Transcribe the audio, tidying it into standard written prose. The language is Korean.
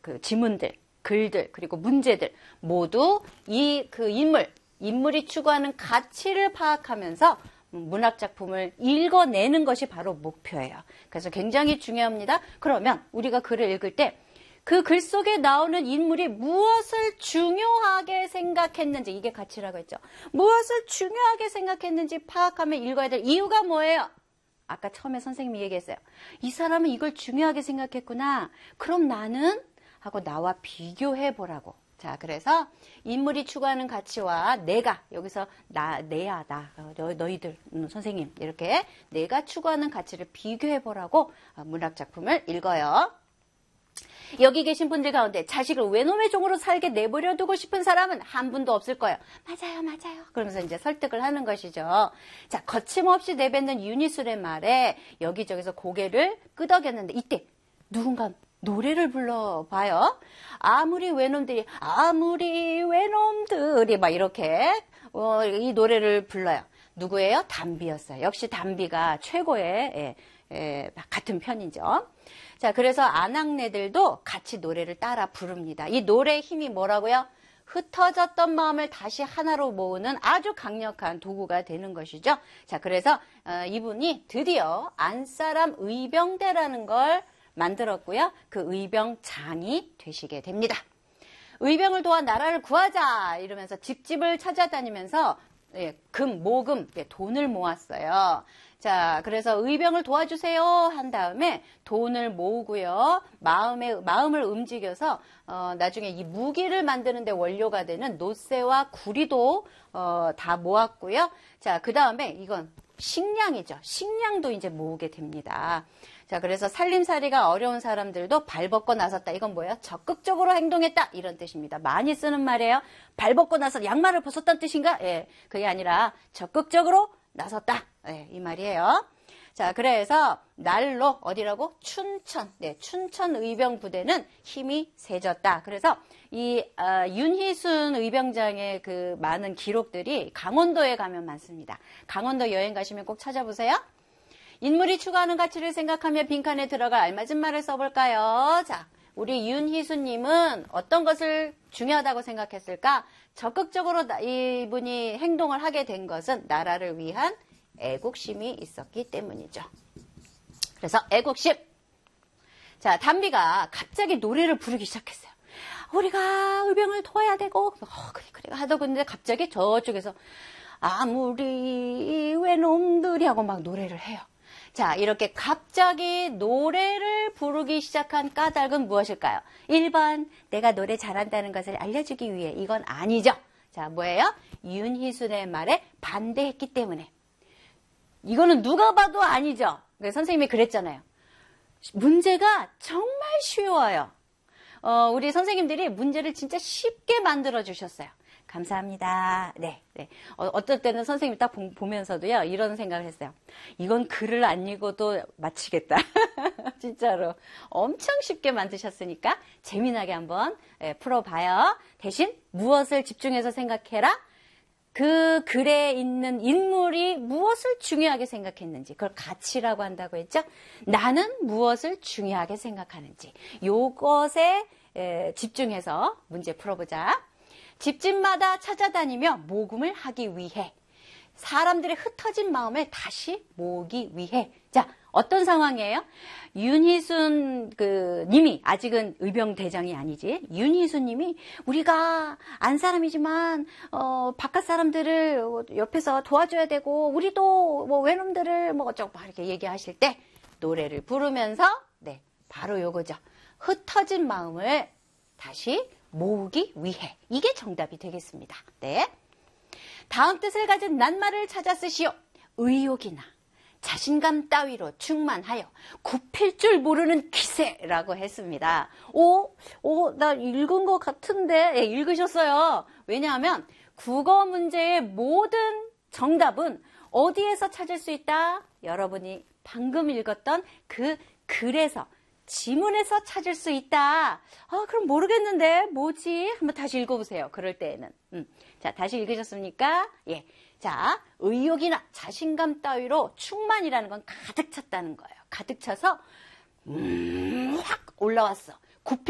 그 지문들, 글들, 그리고 문제들 모두 그 인물이 추구하는 가치를 파악하면서 문학 작품을 읽어내는 것이 바로 목표예요. 그래서 굉장히 중요합니다. 그러면 우리가 글을 읽을 때 그 글 속에 나오는 인물이 무엇을 중요하게 생각했는지, 이게 가치라고 했죠. 무엇을 중요하게 생각했는지 파악하면 읽어야 될 이유가 뭐예요? 아까 처음에 선생님이 얘기했어요. 이 사람은 이걸 중요하게 생각했구나. 그럼 나는? 하고 나와 비교해 보라고. 자, 그래서 인물이 추구하는 가치와 내가, 여기서 내야, 너희들, 선생님, 이렇게 내가 추구하는 가치를 비교해 보라고 문학 작품을 읽어요. 여기 계신 분들 가운데 자식을 외놈의 종으로 살게 내버려 두고 싶은 사람은 한 분도 없을 거예요. 맞아요, 맞아요. 그러면서 이제 설득을 하는 것이죠. 자, 거침없이 내뱉는 윤희술의 말에 여기저기서 고개를 끄덕였는데 이때 누군가 노래를 불러봐요. 아무리 외놈들이 막 이렇게 이 노래를 불러요. 누구예요? 담비였어요. 역시 담비가 최고의 같은 편이죠. 자, 그래서 아낙네들도 같이 노래를 따라 부릅니다. 이 노래의 힘이 뭐라고요? 흩어졌던 마음을 다시 하나로 모으는 아주 강력한 도구가 되는 것이죠. 자, 그래서 이분이 드디어 안사람 의병대라는 걸 만들었고요. 그 의병장이 되시게 됩니다. 의병을 도와 나라를 구하자 이러면서 집집을 찾아다니면서 모금, 돈을 모았어요. 자, 그래서 의병을 도와주세요 한 다음에 돈을 모으고요. 마음을 움직여서 나중에 이 무기를 만드는 데 원료가 되는 노쇠와 구리도 다 모았고요. 자, 그 다음에 이건 식량이죠. 식량도 이제 모으게 됩니다. 자, 그래서 살림살이가 어려운 사람들도 발벗고 나섰다. 이건 뭐예요? 적극적으로 행동했다. 이런 뜻입니다. 많이 쓰는 말이에요. 발벗고 나서 양말을 벗었다는 뜻인가? 예, 그게 아니라 적극적으로 나섰다. 예, 이 말이에요. 자, 그래서 날로 어디라고? 춘천. 네, 춘천 의병 부대는 힘이 세졌다. 그래서 이 윤희순 의병장의 그 많은 기록들이 강원도에 가면 많습니다. 강원도 여행 가시면 꼭 찾아보세요. 인물이 추구하는 가치를 생각하며 빈칸에 들어갈 알맞은 말을 써볼까요? 자, 우리 윤희수님은 어떤 것을 중요하다고 생각했을까? 적극적으로 이분이 행동을 하게 된 것은 나라를 위한 애국심이 있었기 때문이죠. 그래서 애국심. 자, 담비가 갑자기 노래를 부르기 시작했어요. 우리가 의병을 도와야 되고, 그래 하다 근데 갑자기 저쪽에서 아무리 외놈들이 하고 막 노래를 해요. 자, 이렇게 갑자기 노래를 부르기 시작한 까닭은 무엇일까요? 1번, 내가 노래 잘한다는 것을 알려주기 위해. 이건 아니죠. 자, 뭐예요? 윤희순의 말에 반대했기 때문에. 이거는 누가 봐도 아니죠. 선생님이 그랬잖아요. 문제가 정말 쉬워요. 우리 선생님들이 문제를 진짜 쉽게 만들어 주셨어요. 감사합니다. 네. 어떨 때는 선생님이 딱 보면서도요, 이런 생각을 했어요. 이건 글을 안 읽어도 마치겠다. 진짜로. 엄청 쉽게 만드셨으니까 재미나게 한번 풀어봐요. 대신 무엇을 집중해서 생각해라? 그 글에 있는 인물이 무엇을 중요하게 생각했는지, 그걸 가치라고 한다고 했죠? 나는 무엇을 중요하게 생각하는지, 요것에 집중해서 문제 풀어보자. 집집마다 찾아다니며 모금을 하기 위해, 사람들의 흩어진 마음을 다시 모으기 위해. 자, 어떤 상황이에요? 윤희순 님이, 아직은 의병대장이 아니지, 윤희순 님이 우리가 안 사람이지만 바깥 사람들을 옆에서 도와줘야 되고, 우리도 뭐 외놈들을 뭐 어쩌고 막 이렇게 얘기하실 때 노래를 부르면서, 네, 바로 요거죠. 흩어진 마음을 다시 모으기 위해. 이게 정답이 되겠습니다. 네. 다음 뜻을 가진 낱말을 찾아 쓰시오. 의욕이나 자신감 따위로 충만하여 굽힐 줄 모르는 기세라고 했습니다. 나 읽은 것 같은데. 네, 읽으셨어요. 왜냐하면 국어 문제의 모든 정답은 어디에서 찾을 수 있다? 여러분이 방금 읽었던 그 글에서, 지문에서 찾을 수 있다. 그럼 모르겠는데 뭐지? 한번 다시 읽어보세요. 그럴 때에는. 자, 다시 읽으셨습니까? 예. 자, 의욕이나 자신감 따위로 충만이라는 건 가득 찼다는 거예요. 가득 차서 확 올라왔어.